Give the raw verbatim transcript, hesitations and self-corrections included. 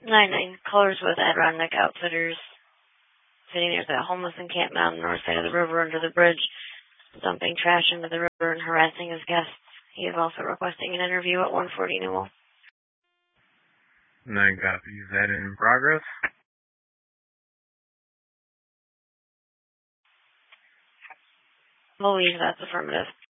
nine nine. Callers with Adirondack Outfitters. Sitting near the homeless encampment on the north side of the river under the bridge, dumping trash into the river and harassing his guests. He is also requesting an interview at one forty Newell. Nine copies. That in progress? Believe that's affirmative.